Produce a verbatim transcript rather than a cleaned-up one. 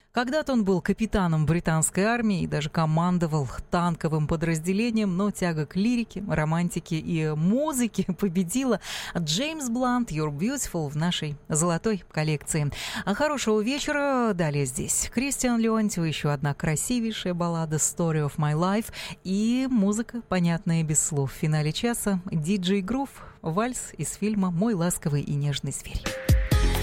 Когда-то он был капитаном британской армии и даже командовал танковым подразделением, но тяга к лирике, романтике и музыке победила. Джеймс Блант, You're Beautiful в нашей золотой коллекции. А хорошего вечера. Далее здесь Кристиан Леонтьев, еще одна красивейшая баллада Story of My Life и музыка, понятная без слов. В финале часа ди джей Groove, вальс из фильма «Мой ласковый и нежный зверь».